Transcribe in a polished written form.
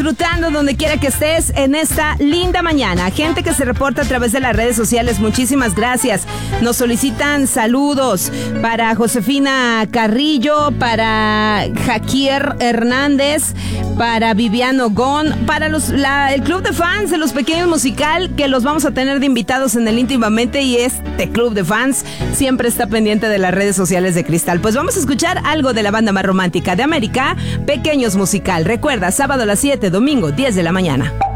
disfrutando donde quiera que estés en esta linda mañana. Gente que se reporta a través de las redes sociales, muchísimas gracias. Nos solicitan saludos para Josefina Carrillo, para Jaquier Hernández, para Viviano Gon, para el club de fans de Los Pequeños Musical, que los vamos a tener de invitados en el Íntimamente, y este club de fans siempre está pendiente de las redes sociales de Cristal. Pues vamos a escuchar algo de la banda más romántica de América, Pequeños Musical. Recuerda, sábado a las 7, domingo 10 de la mañana.